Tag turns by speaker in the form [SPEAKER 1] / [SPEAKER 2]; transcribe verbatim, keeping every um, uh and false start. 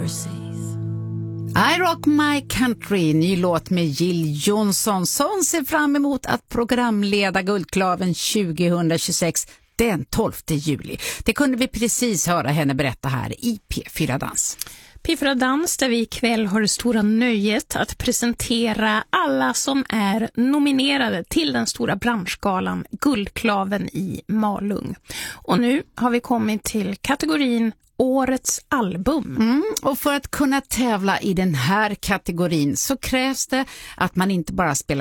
[SPEAKER 1] overseas.
[SPEAKER 2] I Rock My Country, ny låt med Jill Johnson som ser fram emot att programleda Guldklaven tjugohundratjugosex den tolfte juli. Det kunde vi precis höra henne berätta här i P fyra Dans.
[SPEAKER 3] P fyra Dans, där vi ikväll har det stora nöjet att presentera alla som är nominerade till den stora branschgalan Guldklaven i Malung. Och nu har vi kommit till kategorin Årets album.
[SPEAKER 2] Mm, och för att kunna tävla i den här kategorin så krävs det att man inte bara spelar